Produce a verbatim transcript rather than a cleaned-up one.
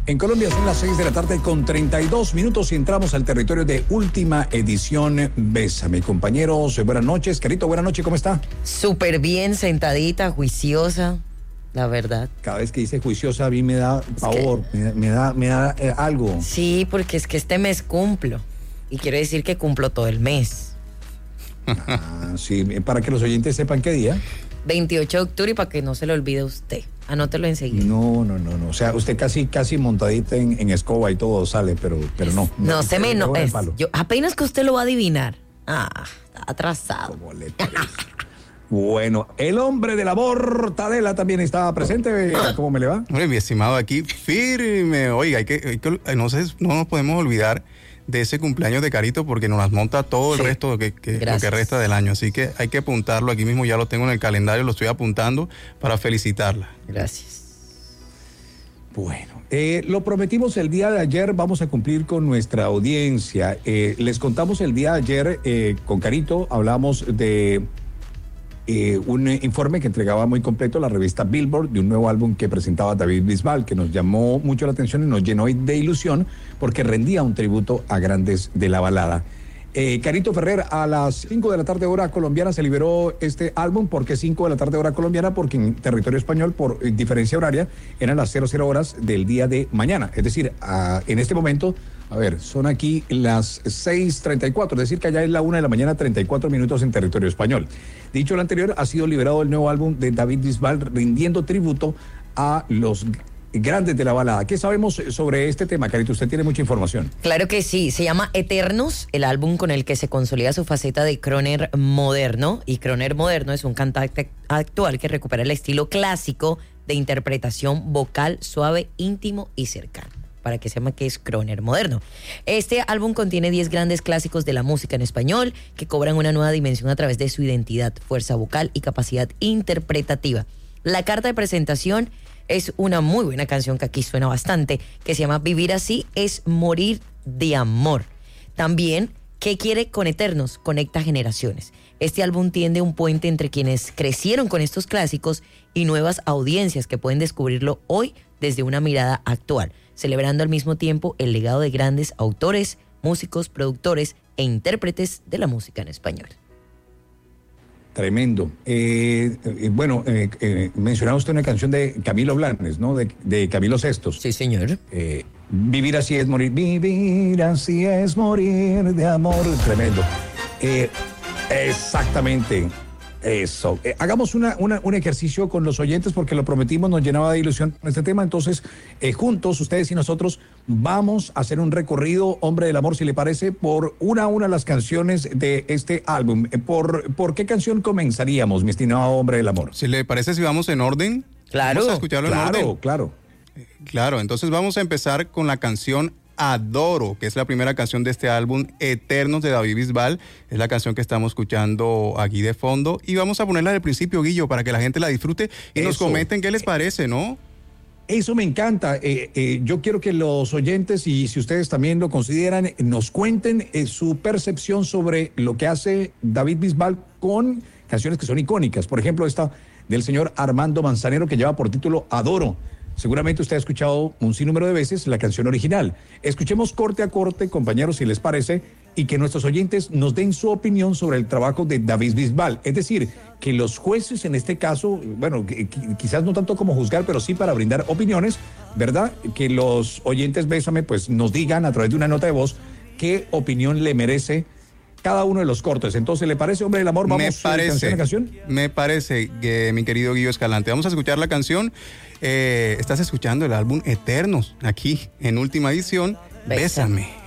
En Colombia son las seis de la tarde con treinta y dos minutos y entramos al territorio de última edición Bésame. Compañeros, buenas noches. Carito, buenas noches, ¿cómo está? Súper bien, sentadita, juiciosa, la verdad. Cada vez que dice juiciosa a mí me da pavor, que... me, me da, me da eh, algo. Sí, porque es que este mes cumplo y quiero decir que cumplo todo el mes. Ah, sí, para que los oyentes sepan qué día. veintiocho de octubre y para que no se lo olvide a usted. Anótelo enseguida. No, no, no, no. O sea, usted casi, casi montadita en, en escoba y todo sale, pero, pero no. No, no se me no. Es, palo. yo, apenas que usted lo va a adivinar. Ah, está atrasado. ¿Cómo le parece? Bueno, el hombre de la mortadela también estaba presente. ¿Cómo me le va? Hombre, mi estimado, aquí firme. Oiga, hay que, hay que no, sé, no nos podemos olvidar de ese cumpleaños de Carito porque nos las monta todo el sí. resto que, que, lo que resta del año. Así que hay que apuntarlo. Aquí mismo ya lo tengo en el calendario, lo estoy apuntando para felicitarla. Gracias. Bueno, eh, lo prometimos el día de ayer, vamos a cumplir con nuestra audiencia. Eh, les contamos el día de ayer eh, con Carito, hablamos de eh, un informe que entregaba muy completo la revista Billboard de un nuevo álbum que presentaba David Bisbal, que nos llamó mucho la atención y nos llenó de ilusión porque rendía un tributo a grandes de la balada. Eh, Carito Ferrer, a las cinco de la tarde hora colombiana se liberó este álbum. ¿Por qué cinco de la tarde hora colombiana? Porque en territorio español, por eh, diferencia horaria, eran las cero cero horas del día de mañana. Es decir, a, en este momento, a ver, son aquí las seis treinta y cuatro, es decir, que allá es la una de la mañana, treinta y cuatro minutos en territorio español. Dicho lo anterior, ha sido liberado el nuevo álbum de David Bisbal, rindiendo tributo a los grandes de la balada. ¿Qué sabemos sobre este tema, Carito? Usted tiene mucha información. Claro que sí. Se llama Eternos, el álbum con el que se consolida su faceta de crooner moderno. Y crooner moderno es un cantante actual que recupera el estilo clásico de interpretación vocal suave, íntimo y cercano. Para que se llama que es crooner moderno. Este álbum contiene diez grandes clásicos de la música en español que cobran una nueva dimensión a través de su identidad, fuerza vocal y capacidad interpretativa. La carta de presentación es una muy buena canción que aquí suena bastante, que se llama Vivir así es morir de amor. También, ¿qué quiere con Eternos? Conecta generaciones. Este álbum tiende un puente entre quienes crecieron con estos clásicos y nuevas audiencias que pueden descubrirlo hoy desde una mirada actual, celebrando al mismo tiempo el legado de grandes autores, músicos, productores e intérpretes de la música en español. Tremendo. Eh, eh, bueno, eh, eh, mencionaba usted una canción de Camilo Blanes, ¿no? De, de Camilo Sextos. Sí, señor. Eh, vivir así es morir. Vivir así es morir de amor. Tremendo. Eh, exactamente. Eso. Eh, hagamos una, una, un ejercicio con los oyentes porque lo prometimos, nos llenaba de ilusión con este tema. Entonces, eh, juntos, ustedes y nosotros, vamos a hacer un recorrido, hombre del amor, si le parece, por una a una las canciones de este álbum. Eh, ¿Por, ¿Por qué canción comenzaríamos, mi estimado hombre del amor? Si le parece, si vamos en orden. Claro. Vamos a escucharlo en claro, orden. Claro, claro. Claro, entonces vamos a empezar con la canción Adoro, que es la primera canción de este álbum, Eternos de David Bisbal. Es la canción que estamos escuchando aquí de fondo. Y vamos a ponerla del principio, Guillo, para que la gente la disfrute y Eso. nos comenten qué les parece, ¿no? Eso me encanta. Eh, eh, yo quiero que los oyentes, y si ustedes también lo consideran, nos cuenten eh, su percepción sobre lo que hace David Bisbal con canciones que son icónicas. Por ejemplo, esta del señor Armando Manzanero, que lleva por título Adoro. Seguramente usted ha escuchado un sinnúmero de veces la canción original. Escuchemos corte a corte, compañeros, si les parece, y que nuestros oyentes nos den su opinión sobre el trabajo de David Bisbal. Es decir, que los jueces en este caso, bueno, quizás no tanto como juzgar, pero sí para brindar opiniones, ¿verdad? Que los oyentes, Bésame, pues nos digan a través de una nota de voz qué opinión le merece cada uno de los cortes. Entonces, ¿le parece, hombre del amor? Vamos me parece, canción a canción. Me parece, que, mi querido Guillo Escalante. Vamos a escuchar la canción. Eh, estás escuchando el álbum Eternos, aquí, en última edición, Bésame. Bésame.